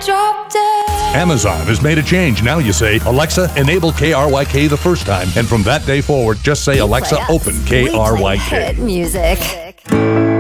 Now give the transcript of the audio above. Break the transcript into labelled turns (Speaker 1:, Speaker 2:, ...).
Speaker 1: drop dead.
Speaker 2: Amazon has made a change. Now you say, Alexa, enable KRYK the first time. And from that day forward, just say, Alexa, open KRYK.
Speaker 1: Hit music.